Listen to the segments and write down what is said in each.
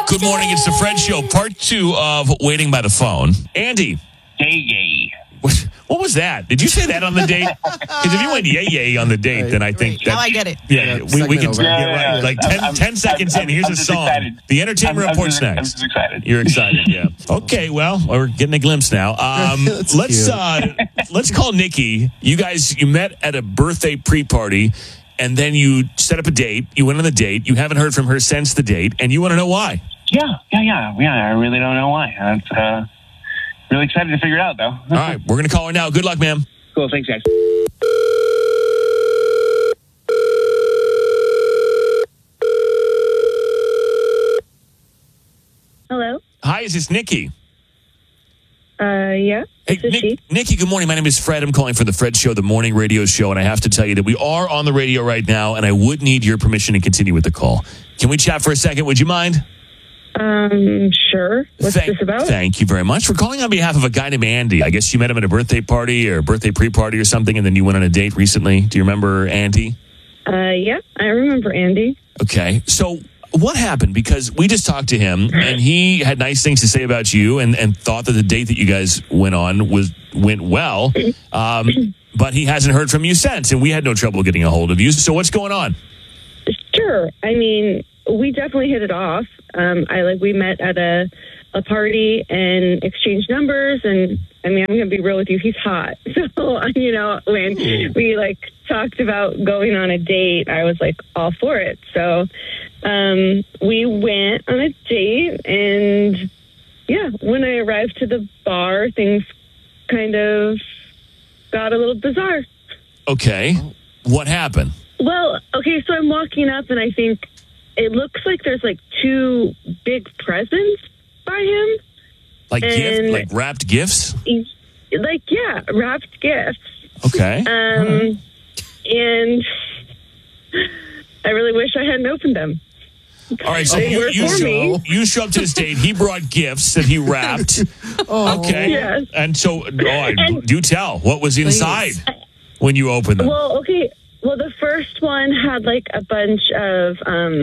Good morning. It's the Fred Show, part 2 of Waiting by the Phone. Andy. Yay. What was that? Did you say that on the date? Because if you went yay on the date, then I think Now I get it. Yeah, we can over. get right. Like 10 seconds in, here's I'm a just song. excited. The Entertainment Report's I'm next. just excited. You're excited, yeah. Okay, well, we're getting a glimpse now. Let's call Nikki. You guys, you met at a birthday pre-party, and then you set up a date. You went on the date. You haven't heard from her since the date, and you want to know why. Yeah. I really don't know why. That's really excited to figure it out, though. All right, we're going to call her now. Good luck, ma'am. Cool. Thanks, guys. Hello? Hi, is this Nikki? Yeah. Hey, This is she. Nikki, good morning. My name is Fred. I'm calling for the Fred Show, the morning radio show, and I have to tell you that we are on the radio right now, and I would need your permission to continue with the call. Can we chat for a second? Would you mind? Sure. What's this about? Thank you very much. We're calling on behalf of a guy named Andy. I guess you met him at a birthday party or birthday pre-party or something, and then you went on a date recently. Do you remember Andy? Yeah, I remember Andy. Okay. So what happened? Because we just talked to him, and he had nice things to say about you and thought that the date that you guys went on went well, but he hasn't heard from you since, and we had no trouble getting a hold of you. So what's going on? Sure. I mean, we definitely hit it off. We met at a party and exchanged numbers, and I mean, I'm gonna be real with you, he's hot. So when we talked about going on a date, I was all for it. So we went on a date, and yeah, when I arrived to the bar, things kind of got a little bizarre. Okay. What happened? Well, okay, so I'm walking up, and I think it looks like there's 2 big presents by him. Wrapped gifts? Wrapped gifts. Okay. And I really wish I hadn't opened them. All right, so They were for me. you show up to this date. He brought gifts that he wrapped. Okay. Yes. And so, do tell. What was inside when you opened them? Well, okay. Well, the first one had a bunch of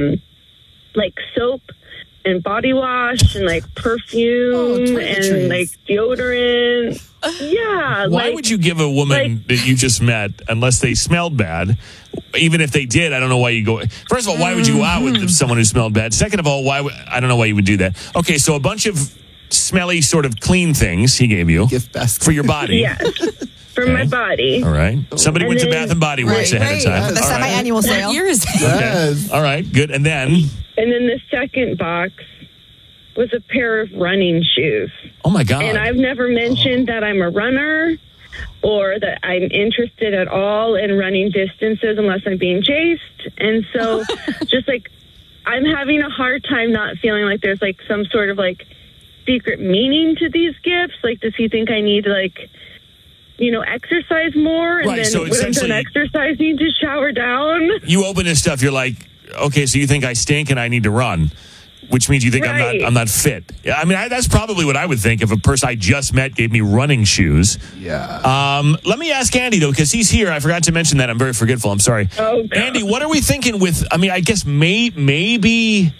soap and body wash and perfume and deodorant. Yeah. Why would you give a woman that you just met unless they smelled bad? Even if they did, I don't know why you go. First of all, why would you go out with someone who smelled bad? Second of all, I don't know why you would do that. Okay, so a bunch of smelly, sort of clean things he gave you Gift basket. for your body. Yes. For my body. All right. Somebody went to Bath and Body Works ahead of time. The All right. semi-annual sale. What year is that? Yes. All right, good. And then, And then the second box was a pair of running shoes. oh my God. And I've never mentioned that I'm a runner or that I'm interested at all in running distances unless I'm being chased. And so I'm having a hard time not feeling like there's some sort of secret meaning to these gifts. Does he think I need to exercise more? And Right, then so when I'm done essentially- exercising to shower down? You open this stuff, you're like, okay, so you think I stink and I need to run, which means you think Right. I'm not fit. I mean, that's probably what I would think if a person I just met gave me running shoes. Yeah. Let me ask Andy, though, because he's here. I forgot to mention that. I'm very forgetful. I'm sorry. Oh, God. Andy, what are we thinking with, I mean, I guess maybe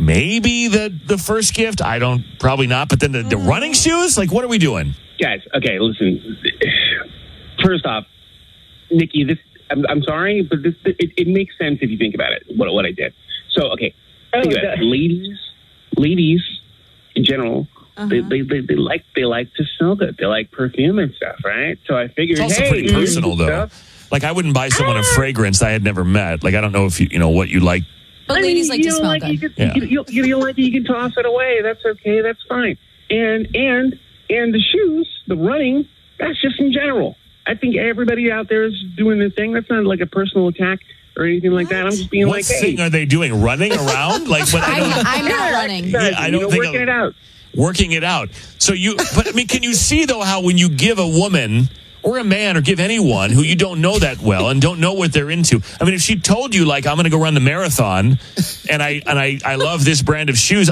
the first gift? Probably not. But then the running shoes? What are we doing? Guys, okay, listen. First off, Nikki, I'm sorry, but it makes sense if you think about it, what I did. So, okay, think about it. Ladies in general, they like to smell good. They like perfume and stuff, right? So I figured, It's also pretty personal, though. I wouldn't buy someone a fragrance I had never met. I don't know if you know what you like. But ladies like to smell good. You don't like it, you can toss it away. That's okay. That's fine. And the shoes, the running, that's just in general. I think everybody out there is doing their thing. That's not a personal attack or anything like that. I'm just being What thing are they doing? Running around? I'm not running. Yeah, I don't think working it out. Working it out. So can you see though how when you give a woman or a man or give anyone who you don't know that well and don't know what they're into. I mean, if she told you I'm going to go run the marathon and I love this brand of shoes,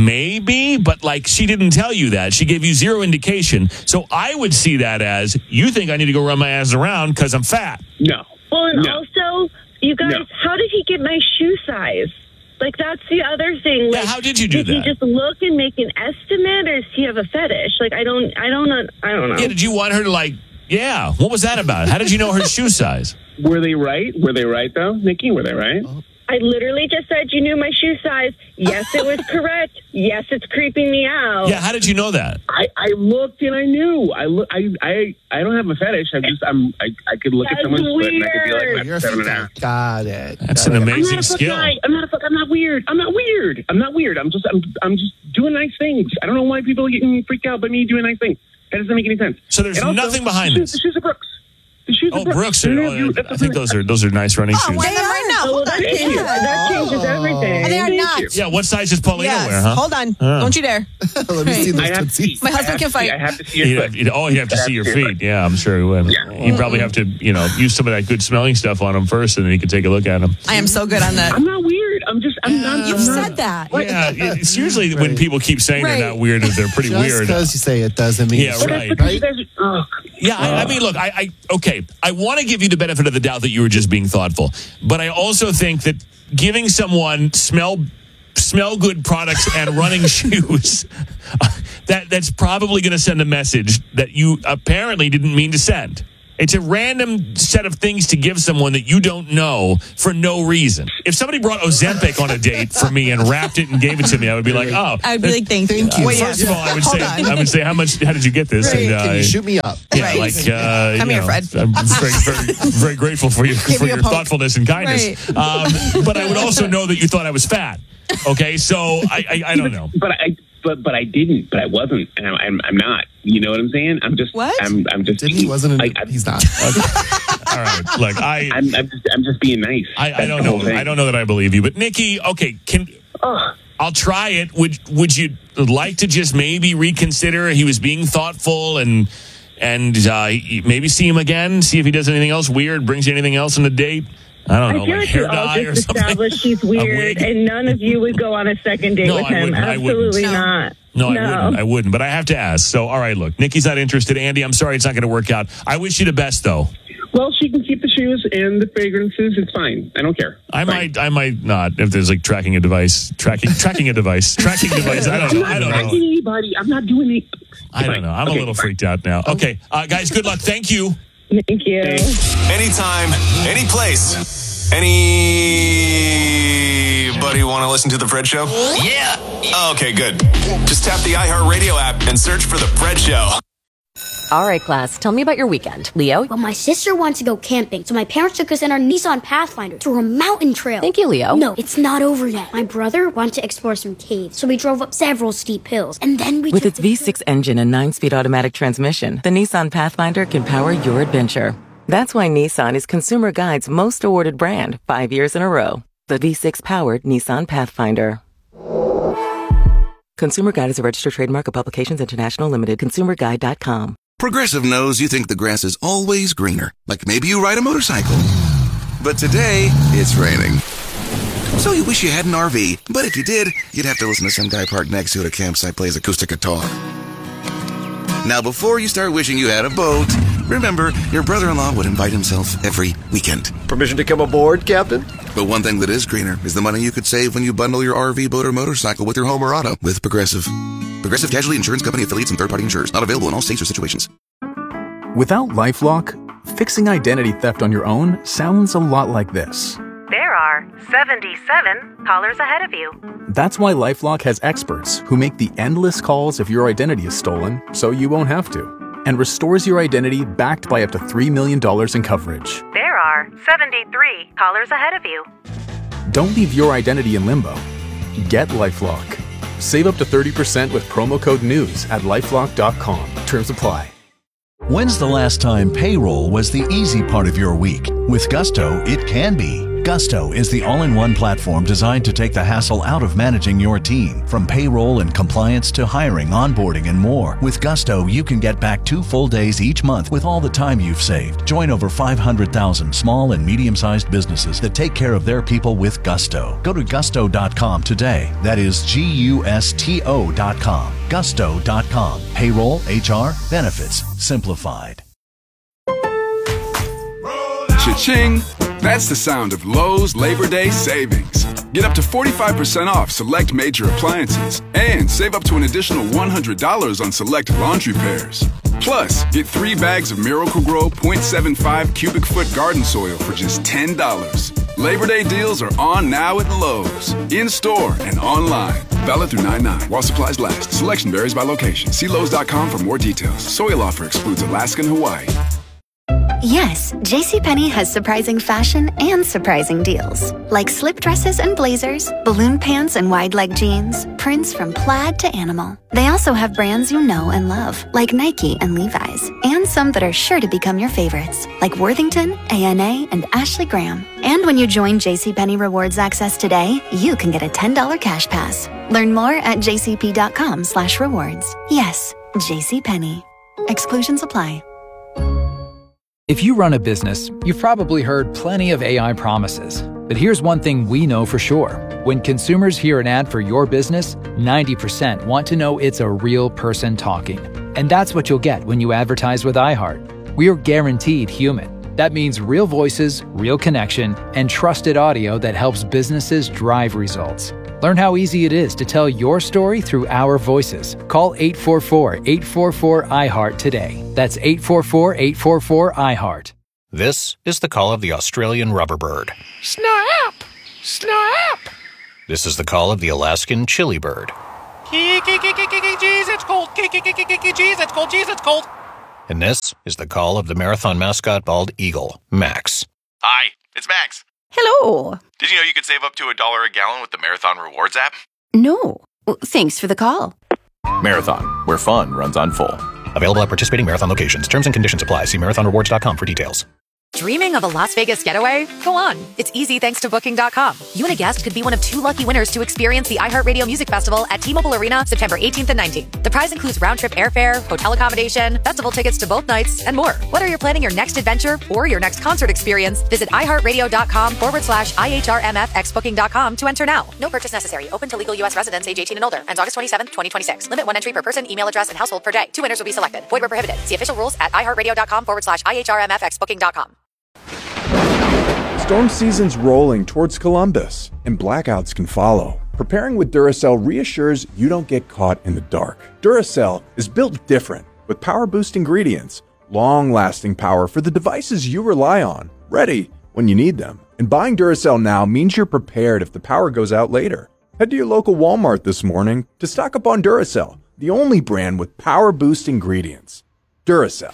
but she didn't tell you that. She gave you zero indication. So I would see that as you think I need to go run my ass around because I'm fat. No. Well, and also, you guys, how did he get my shoe size? Like, that's the other thing. Like, how did you do that? Did he just look and make an estimate, or does he have a fetish? Like, I don't know. Yeah, did you want her to, like, yeah, what was that about? How did you know her shoe size? Were they right? Were they right, though, Nikki? Were they right? I literally just said you knew my shoe size. Yes, it was correct. Yes, it's creeping me out. Yeah, how did you know that? I looked and I knew. I don't have a fetish. I could look at someone's foot and I could be like, You're 7.5. Got it. That's an amazing skill. I'm not weird. I'm just doing nice things. I don't know why people are getting freaked out by me doing nice things. That doesn't make any sense. So there's nothing behind this. The shoes are Brooks. Brooks. I think those are nice running shoes. Wear them right now. Oh, that changes everything. And they are not. Yeah, what size does Paulina wear, huh? Hold on. Don't you dare. Let me see those tootsies. My husband can fight. I have to see your foot. You have to see your feet. Yeah, I'm sure he would. Yeah. You probably have to, use some of that good smelling stuff on him first, and then you can take a look at him. I am so good on that. I'm not weird. I'm not. You've said that. Yeah, it's usually when people keep saying they're not weird, they're pretty Just weird. because you say it doesn't mean Yeah, right. Yeah, I mean, look, I want to give you the benefit of the doubt that you were just being thoughtful, but I also think that giving someone smell good products and running shoes, that's probably going to send a message that you apparently didn't mean to send. It's a random set of things to give someone that you don't know for no reason. If somebody brought Ozempic on a date for me and wrapped it and gave it to me, I would be like, oh. I'd be like, thank you. First of all, I would say, how did you get this? Right. And, Can you shoot me up? Yeah, Right. Come here, Fred. I'm very, very grateful for your poke. thoughtfulness and kindness. Right. But I would also know that you thought I was fat. Okay, so I don't know. But I didn't. But I wasn't, and I'm not. You know what I'm saying? I'm just. What? I'm just. He wasn't. He's not. All right, look, I'm just being nice. I don't know. I don't know that I believe you, but Nikki, okay, I'll try it. Would you like to just maybe reconsider? He was being thoughtful and maybe see him again, see if he does anything else weird, brings you anything else on the date. I don't know, I feel like hair you all dye or just something. established he's weird, and none of you would go on a second date with him. Absolutely not. No, I wouldn't. But I have to ask. So, all right, look, Nikki's not interested. Andy, I'm sorry it's not going to work out. I wish you the best, though. Well, she can keep the shoes and the fragrances. It's fine. I don't care. I might not if there's like tracking a device. I don't know. I don't know. Anybody. I'm not doing it. I don't know. I'm a little freaked out now. Okay, guys, good luck. Thank you. Thank you. Anytime, any place, anybody want to listen to The Fred Show? Yeah. Okay, good. Just tap the iHeartRadio app and search for The Fred Show. All right, class, tell me about your weekend. Leo? Well, my sister wants to go camping, so my parents took us in our Nissan Pathfinder through a mountain trail. Thank you, Leo. No, it's not over yet. My brother wanted to explore some caves, so we drove up several steep hills, and then we With its V6 engine and 9-speed automatic transmission, the Nissan Pathfinder can power your adventure. That's why Nissan is Consumer Guide's most awarded brand 5 years in a row. The V6-powered Nissan Pathfinder. Consumer Guide is a registered trademark of Publications International Limited. ConsumerGuide.com. Progressive knows you think the grass is always greener, like maybe you ride a motorcycle. But today, it's raining. So you wish you had an RV, but if you did, you'd have to listen to some guy parked next to you at a campsite plays acoustic guitar. Now, before you start wishing you had a boat, remember, your brother-in-law would invite himself every weekend. Permission to come aboard, Captain? But one thing that is greener is the money you could save when you bundle your RV, boat, or motorcycle with your home or auto with Progressive. Progressive Casualty Insurance Company affiliates and third-party insurers. Not available in all states or situations. Without LifeLock, fixing identity theft on your own sounds a lot like this. There are 77 callers ahead of you. That's why LifeLock has experts who make the endless calls if your identity is stolen, so you won't have to, and restores your identity backed by up to $3 million in coverage. There are 73 callers ahead of you. Don't leave your identity in limbo. Get LifeLock. Save up to 30% with promo code NEWS at LifeLock.com. Terms apply. When's the last time payroll was the easy part of your week? With Gusto, it can be. Gusto is the all-in-one platform designed to take the hassle out of managing your team. From payroll and compliance to hiring, onboarding, and more. With Gusto, you can get back 2 full days each month with all the time you've saved. Join over 500,000 small and medium-sized businesses that take care of their people with Gusto. Go to gusto.com today. That is Gusto.com. Gusto.com. Payroll, HR, benefits, simplified. Cha-ching! That's the sound of Lowe's Labor Day savings. Get up to 45% off select major appliances and save up to an additional $100 on select laundry pairs. Plus, get 3 bags of Miracle-Gro 0.75 cubic foot garden soil for just $10. Labor Day deals are on now at Lowe's, in-store and online. Valid through 9/9 while supplies last. Selection varies by location. See Lowe's.com for more details. Soil offer excludes Alaska and Hawaii. Yes, JCPenney has surprising fashion and surprising deals. Like slip dresses and blazers, balloon pants and wide leg jeans, prints from plaid to animal. They also have brands you know and love, like Nike and Levi's, and some that are sure to become your favorites, like Worthington, ANA, and Ashley Graham. And when you join JCPenney Rewards Access today, you can get a $10 cash pass. Learn more at jcp.com/rewards. Yes, JCPenney. Exclusions apply. If you run a business, you've probably heard plenty of AI promises. But here's one thing we know for sure. When consumers hear an ad for your business, 90% want to know it's a real person talking. And that's what you'll get when you advertise with iHeart. We're guaranteed human. That means real voices, real connection, and trusted audio that helps businesses drive results. Learn how easy it is to tell your story through our voices. Call 844-844-iHeart today. That's 844-844-iHeart. This is the call of the Australian rubberbird. Snap! Snap! This is the call of the Alaskan chili bird. Jeez, it's cold. Jeez, it's cold. Jeez, it's cold. And this is the call of the marathon mascot bald eagle, Max. Hi, it's Max. Hello. Did you know you could save up to $1 a gallon with the Marathon Rewards app? No. Thanks for the call. Marathon, where fun runs on full. Available at participating Marathon locations. Terms and conditions apply. See marathonrewards.com for details. Dreaming of a Las Vegas getaway? Go on. It's easy thanks to Booking.com. You and a guest could be one of 2 lucky winners to experience the iHeartRadio Music Festival at T-Mobile Arena September 18th and 19th. The prize includes round-trip airfare, hotel accommodation, festival tickets to both nights, and more. Whether you're planning your next adventure or your next concert experience, visit iHeartRadio.com/IHRMFXBooking.com to enter now. No purchase necessary. Open to legal U.S. residents age 18 and older. Ends August 27th, 2026. Limit 1 entry per person, email address, and household per day. 2 winners will be selected. Void where prohibited. See official rules at iHeartRadio.com/IHRMFXBooking.com. Storm season's rolling towards Columbus, and blackouts can follow. Preparing with Duracell reassures you don't get caught in the dark. Duracell is built different, with power-boost ingredients, long-lasting power for the devices you rely on, ready when you need them. And buying Duracell now means you're prepared if the power goes out later. Head to your local Walmart this morning to stock up on Duracell, the only brand with power-boost ingredients. Duracell.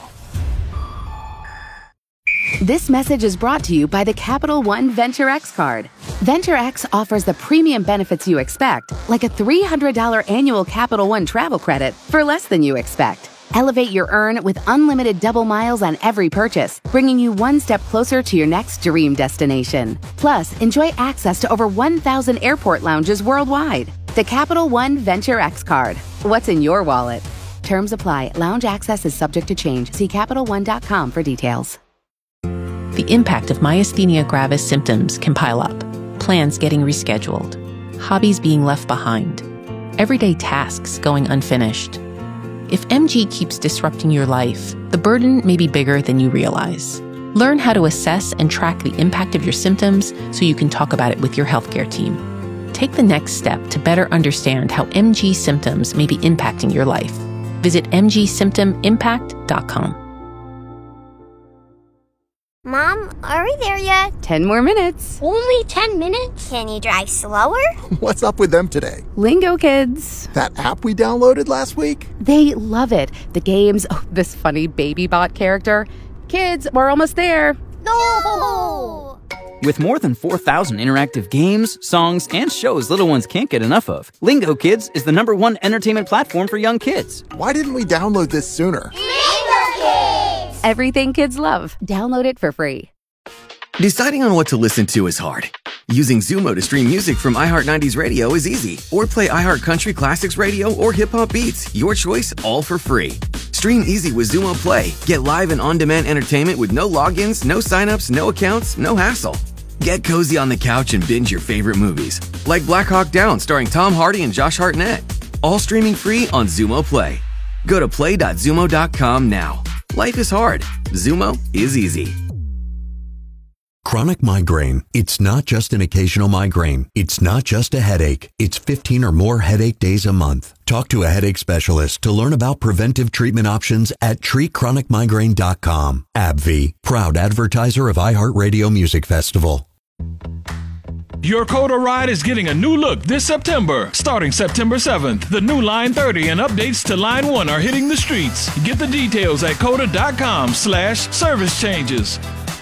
This message is brought to you by the Capital One Venture X card. Venture X offers the premium benefits you expect, like a $300 annual Capital One travel credit for less than you expect. Elevate your earn with unlimited double miles on every purchase, bringing you one step closer to your next dream destination. Plus, enjoy access to over 1,000 airport lounges worldwide. The Capital One Venture X card. What's in your wallet? Terms apply. Lounge access is subject to change. See CapitalOne.com for details. The impact of myasthenia gravis symptoms can pile up. Plans getting rescheduled. Hobbies being left behind. Everyday tasks going unfinished. If MG keeps disrupting your life, the burden may be bigger than you realize. Learn how to assess and track the impact of your symptoms so you can talk about it with your healthcare team. Take the next step to better understand how MG symptoms may be impacting your life. Visit mgsymptomimpact.com. Mom, are we there yet? 10 more minutes. Only 10 minutes? Can you drive slower? What's up with them today? Lingo Kids. That app we downloaded last week? They love it. The games, this funny baby bot character. Kids, we're almost there. No! With more than 4,000 interactive games, songs, and shows little ones can't get enough of, Lingo Kids is the #1 entertainment platform for young kids. Why didn't we download this sooner? Lingo Kids! Everything kids love. Download it for free. Deciding on what to listen to is hard. Using Zumo to stream music from iHeart 90s Radio is easy. Or play iHeart Country Classics Radio or Hip Hop Beats. Your choice, all for free. Stream easy with Zumo Play. Get live and on-demand entertainment with no logins, no signups, no accounts, no hassle. Get cozy on the couch and binge your favorite movies. Like Black Hawk Down starring Tom Hardy and Josh Hartnett. All streaming free on Zumo Play. Go to play.zumo.com now. Life is hard. Zumo is easy. Chronic migraine. It's not just an occasional migraine. It's not just a headache. It's 15 or more headache days a month. Talk to a headache specialist to learn about preventive treatment options at treatchronicmigraine.com. AbbVie, proud advertiser of iHeartRadio Music Festival. Your Coda ride is getting a new look this September. Starting September 7th, the new Line 30 and updates to Line 1 are hitting the streets. Get the details at coda.com/service changes.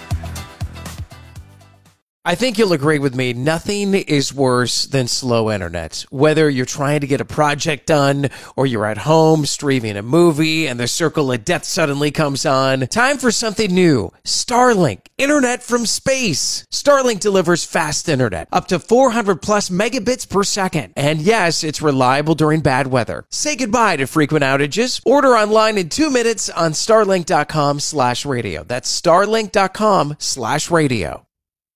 I think you'll agree with me, nothing is worse than slow internet. Whether you're trying to get a project done or you're at home streaming a movie and the circle of death suddenly comes on, time for something new. Starlink, internet from space. Starlink delivers fast internet, up to 400 plus megabits per second. And yes, it's reliable during bad weather. Say goodbye to frequent outages. Order online in 2 minutes on starlink.com/radio. That's starlink.com/radio.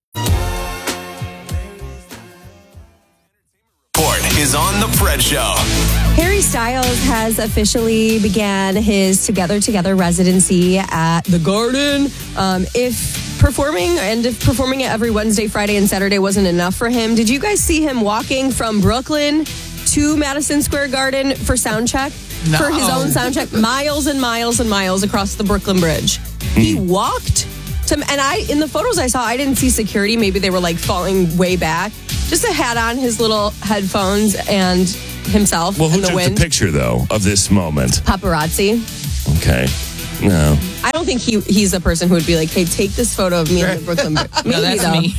Is on the Fred Show. Harry Styles has officially began his Together residency at the Garden. If performing it every Wednesday, Friday, and Saturday wasn't enough for him, did you guys see him walking from Brooklyn to Madison Square Garden for soundcheck? No. For his own soundcheck, miles and miles and miles across the Brooklyn Bridge. He walked to, and in the photos I saw, I didn't see security. Maybe they were like falling way back. Just had on his little headphones and himself Well, who in the took wind. the picture, though, of this moment? Paparazzi. Okay. No. I don't think he's a person who would be like, hey, take this photo of me in the Brooklyn Bridge. No, that's me.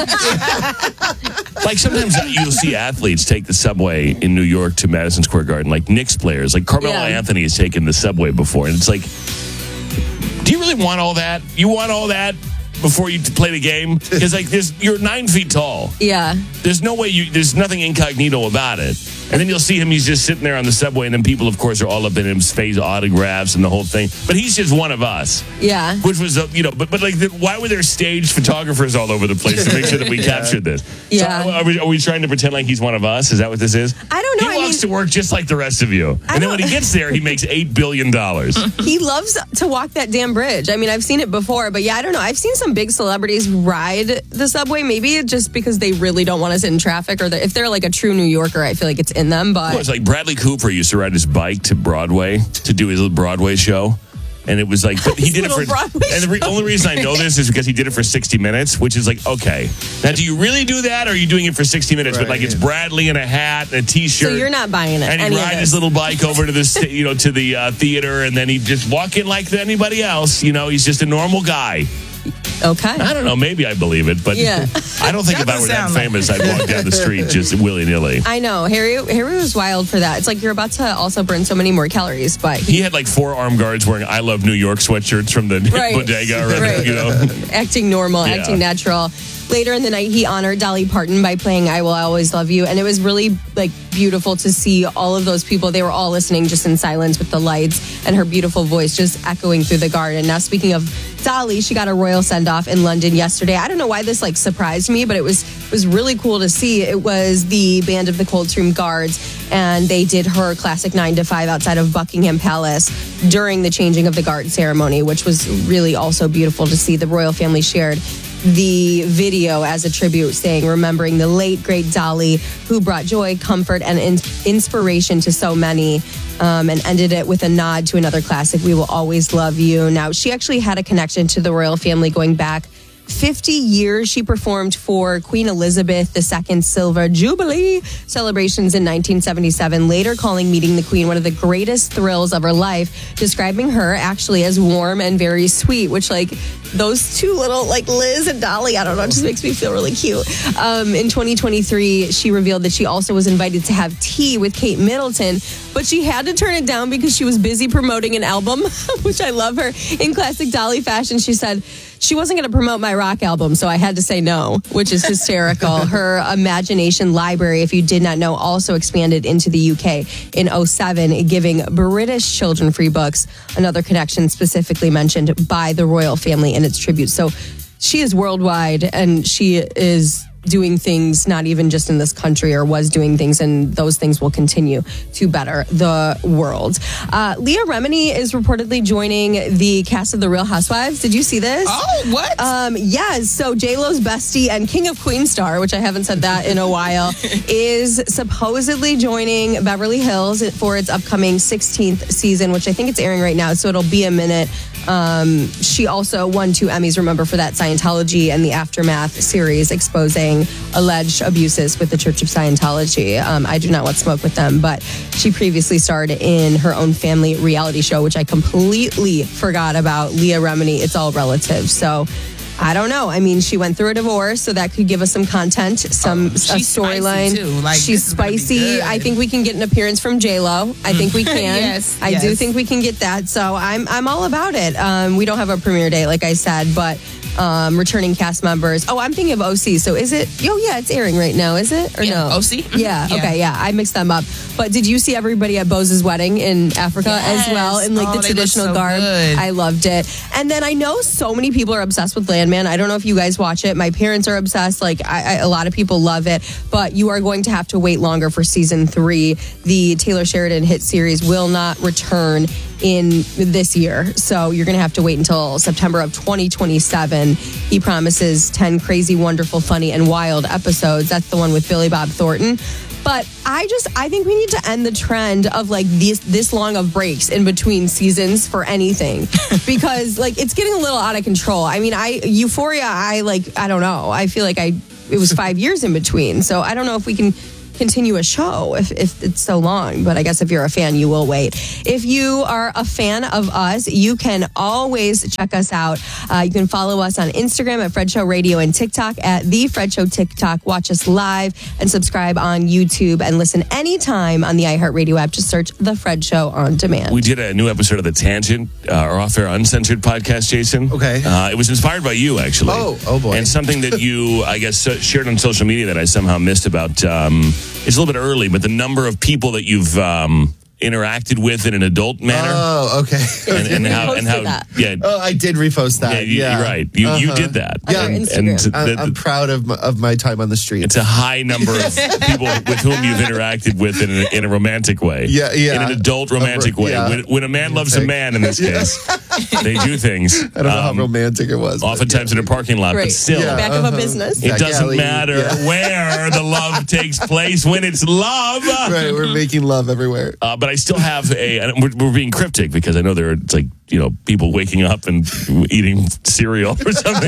Like sometimes you'll see athletes take the subway in New York to Madison Square Garden, like Knicks players. Like Carmelo Anthony has taken the subway before. And it's like, do you really want all that? You want all that before you play the game? Because like you're 9 feet tall. Yeah. There's no way there's nothing incognito about it. And then you'll see him, he's just sitting there on the subway, and then people, of course, are all up in his face, autographs and the whole thing. But he's just one of us. Yeah. Which was, but like, why were there staged photographers all over the place to make sure that we captured this? Yeah. So are we trying to pretend like he's one of us? Is that what this is? I don't know. He walks to work just like the rest of you. And then when he gets there, he makes $8 billion. He loves to walk that damn bridge. I mean, I've seen it before, but yeah, I don't know. I've seen some big celebrities ride the subway, maybe just because they really don't want to sit in traffic, or if they're like a true New Yorker, I feel like it's in them. But Of course, like Bradley Cooper used to ride his bike to Broadway to do his little Broadway show. And it was like, but he did it for, and the only reason I know this is because he did it for 60 Minutes, which is like, okay, now do you really do that, or are you doing it for 60 minutes? But like, it's Bradley in a hat and a t-shirt. So you're not buying it. And he rides his little bike over to the, to the theater, and then he just walk in like anybody else. He's just a normal guy. Okay. I don't know. Maybe I believe it, but yeah. I don't think if I were that famous, I'd walk down the street just willy-nilly. I know. Harry was wild for that. It's like you're about to also burn so many more calories, but he had like 4 armed guards wearing I Love New York sweatshirts from the bodega, right. Acting normal, acting natural. Later in the night, he honored Dolly Parton by playing I Will Always Love You. And it was really like beautiful to see all of those people. They were all listening just in silence with the lights and her beautiful voice just echoing through the garden. Now, speaking of Dolly, she got a royal send-off in London yesterday. I don't know why this surprised me, but it was really cool to see. It was the Band of the Coldstream Guards, and they did her classic 9 to 5 outside of Buckingham Palace during the changing of the guard ceremony, which was really also beautiful to see. The royal family shared the video as a tribute, saying, remembering the late, great Dolly, who brought joy, comfort, and inspiration to so many, and ended it with a nod to another classic, We Will Always Love You. Now, she actually had a connection to the royal family going back 50 years. She performed for Queen Elizabeth II's Silver Jubilee celebrations in 1977, later calling meeting the Queen one of the greatest thrills of her life, describing her actually as warm and very sweet, which those two little Liz and Dolly, I don't know, it just makes me feel really cute. In 2023, she revealed that she also was invited to have tea with Kate Middleton, but she had to turn it down because she was busy promoting an album, which I love her. In classic Dolly fashion, she said she wasn't going to promote my rock album, so I had to say no, which is hysterical. Her Imagination Library, if you did not know, also expanded into the UK in 2007, giving British children free books, another connection specifically mentioned by the royal family in its tribute. So she is worldwide, and she is doing things, not even just in this country, or was doing things, and those things will continue to better the world. Leah Remini is reportedly joining the cast of The Real Housewives. Did you see this? Oh, what? Yes. So J-Lo's bestie and King of Queens star, which I haven't said that in a while, is supposedly joining Beverly Hills for its upcoming 16th season, which I think it's airing right now, so it'll be a minute. She also won 2 Emmys, remember, for that Scientology and the Aftermath series exposing alleged abuses with the Church of Scientology. I do not want smoke with them, but she previously starred in her own family reality show, which I completely forgot about. Leah Remini, It's All Relative. So I don't know. I mean, she went through a divorce, so that could give us some content, a storyline. Like, she's spicy. I think we can get an appearance from J-Lo. I think we can. Yes. I do think we can get that. So I'm all about it. We don't have a premiere date, like I said, but returning cast members. Oh, I'm thinking of OC. So is it? Oh, yeah, it's airing right now. Is it or no? OC. Yeah. Okay. Yeah, I mixed them up. But did you see everybody at Bose's wedding in Africa as well, in like the traditional garb? Good. I loved it. And then I know so many people are obsessed with Landman. I don't know if you guys watch it. My parents are obsessed. Like a lot of people love it. But you are going to have to wait longer for season 3. The Taylor Sheridan hit series will not return in this year. So you're going to have to wait until September of 2027. He promises 10 crazy, wonderful, funny, and wild episodes. That's the one with Billy Bob Thornton. But I think we need to end the trend of like this long of breaks in between seasons for anything, because like it's getting a little out of control. I mean, Euphoria, I don't know. I feel like it was 5 years in between. So I don't know if we can continue a show if it's so long, but I guess if you're a fan, you will wait. If you are a fan of us, you can always check us out. You can follow us on Instagram at Fred Show Radio and TikTok at The Fred Show TikTok. Watch us live and subscribe on YouTube and listen anytime on the iHeartRadio app. Just search The Fred Show on demand. We did a new episode of The Tangent, our off-air uncensored podcast, Jason. Okay. It was inspired by you, actually. Oh boy. And something that you, I guess, shared on social media that I somehow missed about, it's a little bit early, but the number of people that you've interacted with in an adult manner. Oh, okay. And how that. Yeah. Oh, I did repost that. Yeah, you're right. You did that. Yeah. I'm proud of my time on the street. It's a high number of people with whom you've interacted with in a romantic way. Yeah. In an adult romantic way. Yeah. When a man loves a man, in this case, they do things. I don't know how romantic it was. Oftentimes in a parking lot, but still. In the back of a business. It doesn't matter where the love takes place when it's love. Right, we're making love everywhere. But I still have and we're being cryptic because I know it's like, people waking up and eating cereal or something.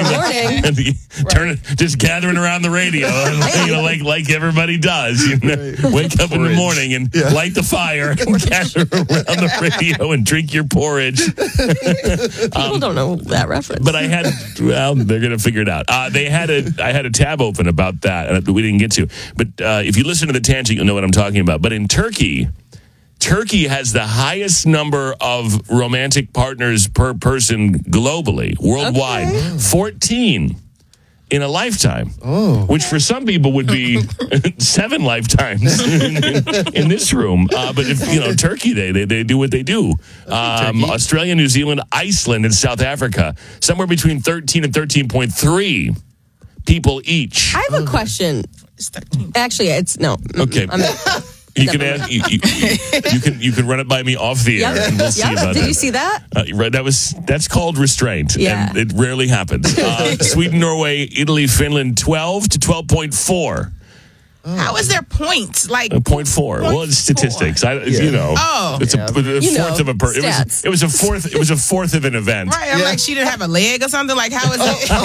Just gathering around the radio, like everybody does. Wake up in the morning and light the fire and gather around the radio and drink your porridge. People don't know that reference. But they're going to figure it out. I had a tab open about that, and we didn't get to. But if you listen to The Tangent, you'll know what I'm talking about. But in Turkey has the highest number of romantic partners per person globally, worldwide. Okay. 14 in a lifetime, which for some people would be 7 lifetimes in this room. But if Turkey, they do what they do. Australia, New Zealand, Iceland, and South Africa, somewhere between 13 and 13.3 people each. I have a question. Actually, it's no. Okay. You can ask, you can run it by me off the air, and we'll see about that. Did you see that? Right, that's called restraint, yeah. And it rarely happens. Sweden, Norway, Italy, Finland, 12 to 12.4. How is there points? Like 0.4. Well, it's statistics. It's a fourth of a person. It was a fourth. It was a fourth of an event. Right. I'm like, she didn't have a leg or something. Like, how is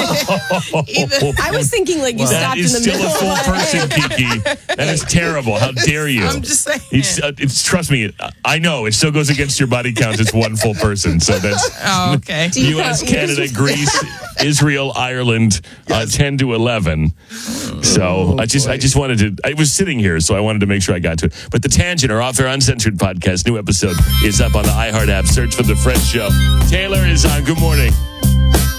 it? I was thinking like you stopped in the middle. That is still a full person, Kiki. That is terrible. How dare you? I'm just saying. Trust me. I know it still goes against your body count. It's one full person. So that's okay. U.S., Canada, Greece, Israel, Ireland, 10 to 11. So I just wanted to. I was sitting here, so I wanted to make sure I got to it. But The Tangent, our off-air uncensored podcast, new episode is up on the iHeart app. Search for The Fred Show. Taylor is on. Good morning.